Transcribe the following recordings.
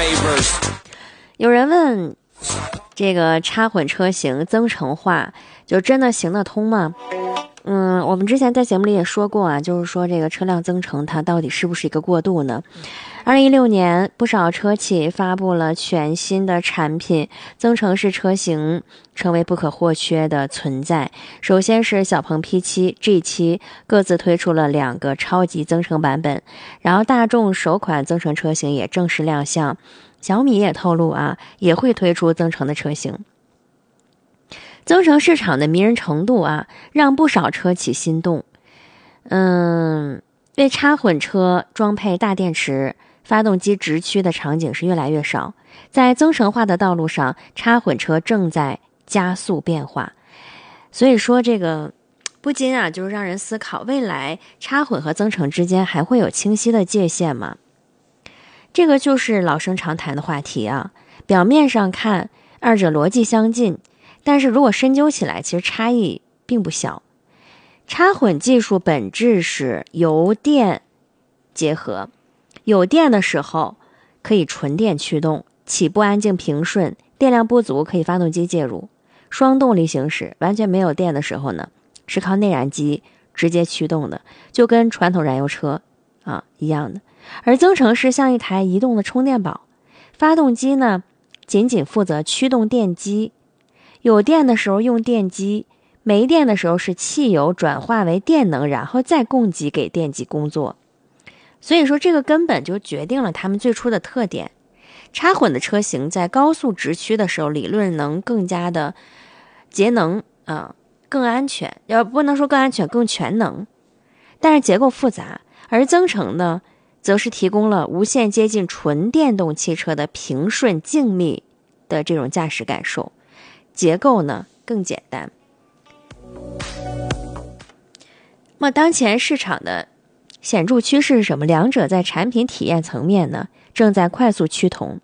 有人问，这个插混车型增程化就真的行得通吗？我们之前在节目里也说过啊，就是说这个车辆增程它到底是不是一个过渡呢？2016年，不少车企发布了全新的产品，增程式车型成为不可或缺的存在。首先是小鹏 P7、G7 各自推出了2个超级增程版本，然后大众首款增程车型也正式亮相。小米也透露啊，也会推出增程的车型。增程市场的迷人程度啊，让不少车企心动。为插混车装配大电池、发动机直驱的场景是越来越少。在增程化的道路上，插混车正在加速变化。所以说这个不禁啊，就是让人思考，未来插混和增程之间还会有清晰的界限吗？这个就是老生常谈的话题啊。表面上看，二者逻辑相近，但是如果深究起来，其实差异并不小。插混技术本质是油电结合，有电的时候可以纯电驱动，起步安静平顺，电量不足可以发动机介入，双动力行驶。完全没有电的时候呢，是靠内燃机直接驱动的，就跟传统燃油车一样的。而增程式像一台移动的充电宝，发动机呢仅仅负责驱动电机，有电的时候用电机，没电的时候是汽油转化为电能，然后再供给给电机工作。所以说这个根本就决定了它们最初的特点。插混的车型在高速直驱的时候，理论能更加的节能更安全，不能说更安全，更全能，但是结构复杂。而增程呢则是提供了无限接近纯电动汽车的平顺静谧的这种驾驶感受，结构呢更简单。那么当前市场的显著趋势是什么？两者在产品体验层面呢正在快速趋同。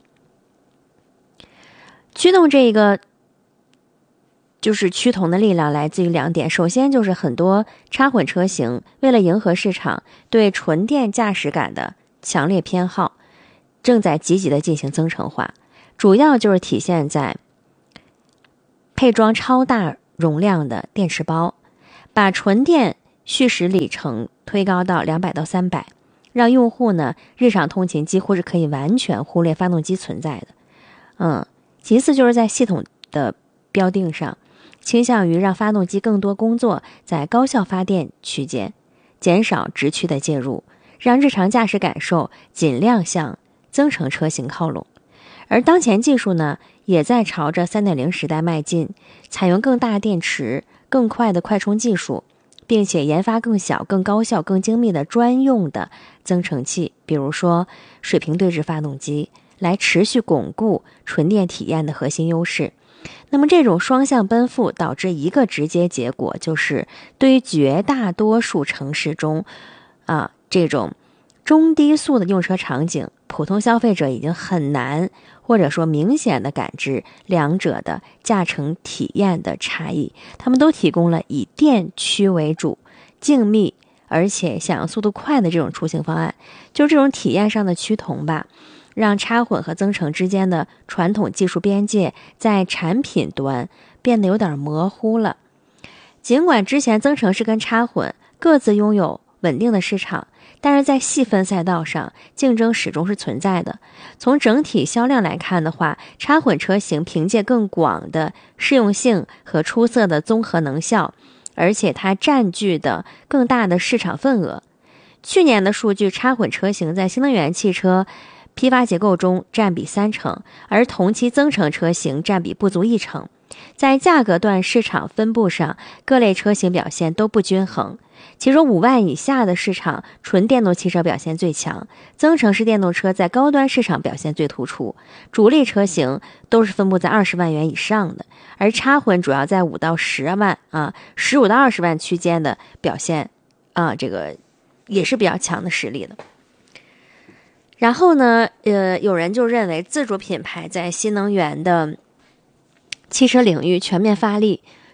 驱动这个就是趋同的力量来自于2点。首先就是很多插混车型为了迎合市场对纯电驾驶感的强烈偏好，正在积极的进行增程化，主要就是体现在配装超大容量的电池包，把纯电续时里程推高到200到300，让用户呢日常通勤几乎是可以完全忽略发动机存在的。其次就是在系统的标定上，倾向于让发动机更多工作在高效发电区间，减少直驱的介入，让日常驾驶感受尽量向增程车型靠拢。而当前技术呢也在朝着 3.0 时代迈进，采用更大电池、更快的快充技术，并且研发更小、更高效、更精密的专用的增程器，比如说水平对置发动机，来持续巩固纯电体验的核心优势。那么这种双向奔赴导致一个直接结果，就是对于绝大多数城市中这种中低速的用车场景，普通消费者已经很难或者说明显的感知两者的驾乘体验的差异。他们都提供了以电驱为主、静谧而且想要速度快的这种出行方案。就是这种体验上的趋同吧，让插混和增程之间的传统技术边界在产品端变得有点模糊了。尽管之前增程式跟插混各自拥有稳定的市场，但是在细分赛道上竞争始终是存在的。从整体销量来看的话，插混车型凭借更广的适用性和出色的综合能效，而且它占据的更大的市场份额。去年的数据，插混车型在新能源汽车批发结构中占比30%，而同期增程车型占比不足1%。在价格段市场分布上，各类车型表现都不均衡。其中5万以下的市场，纯电动汽车表现最强，增程式电动车在高端市场表现最突出。主力车型都是分布在20万元以上的，而插混主要在5到10万15到20万区间的表现这个也是比较强的实力的。然后呢，有人就认为自主品牌在新能源的汽车领域全面发力，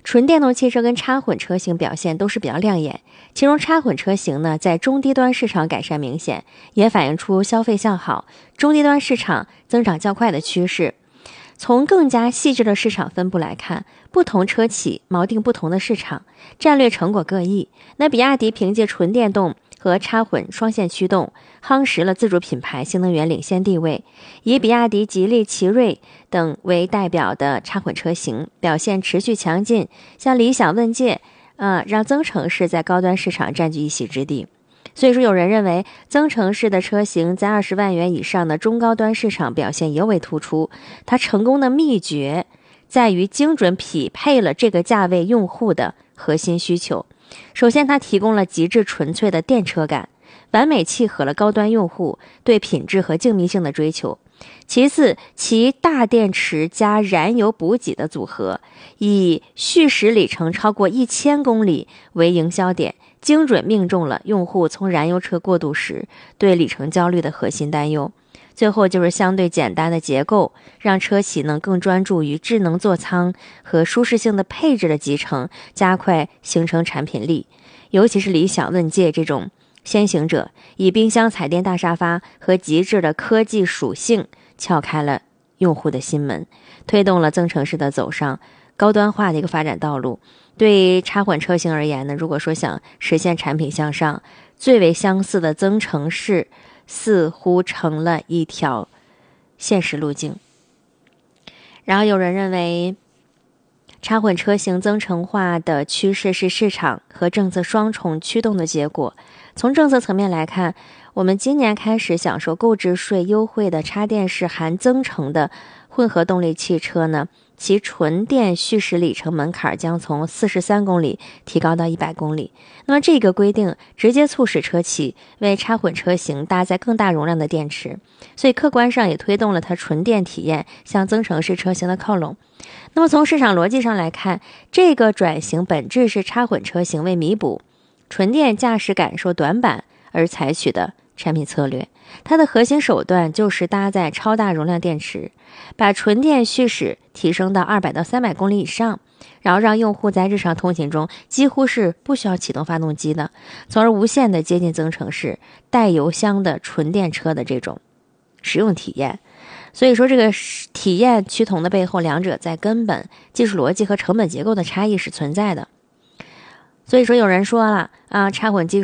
纯电动汽车跟插混车型表现都是比较亮眼，其中插混车型呢，在中低端市场改善明显，也反映出消费向好，中低端市场增长较快的趋势。从更加细致的市场分布来看，不同车企锚定不同的市场，战略成果各异。那比亚迪凭借纯电动和插混双线驱动，夯实了自主品牌新能源领先地位。以比亚迪、吉利、奇瑞等为代表的插混车型表现持续强劲，像理想、问界，让增程式在高端市场占据一席之地。所以说，有人认为增程式的车型在20万元以上的中高端市场表现尤为突出，它成功的秘诀在于精准匹配了这个价位用户的核心需求。首先，它提供了极致纯粹的电车感，完美契合了高端用户对品质和静谧性的追求。其次，其大电池加燃油补给的组合，以续驶里程超过1000公里为营销点，精准命中了用户从燃油车过渡时对里程焦虑的核心担忧。最后就是相对简单的结构，让车企能更专注于智能座舱和舒适性的配置的集成，加快形成产品力。尤其是理想、问界这种先行者，以冰箱、彩电、大沙发和极致的科技属性撬开了用户的心门，推动了增程式的走上高端化的一个发展道路。对插混车型而言呢，如果说想实现产品向上，最为相似的增程式似乎成了一条现实路径。然后有人认为，插混车型增程化的趋势是市场和政策双重驱动的结果。从政策层面来看，我们今年开始享受购置税优惠的插电式含增程的混合动力汽车呢，其纯电续驶里程门槛将从43公里提高到100公里。那么这个规定直接促使车企为插混车型搭载更大容量的电池，所以客观上也推动了它纯电体验向增程式车型的靠拢。那么从市场逻辑上来看，这个转型本质是插混车型为弥补纯电驾驶感受短板而采取的产品策略。它的核心手段就是搭载超大容量电池，把纯电续驶提升到200到300公里以上，然后让用户在日常通勤中几乎是不需要启动发动机的，从而无限的接近增程式带油箱的纯电车的这种使用体验。所以说，这个体验趋同的背后，两者在根本技术逻辑和成本结构的差异是存在的。所以说，有人说了插混技术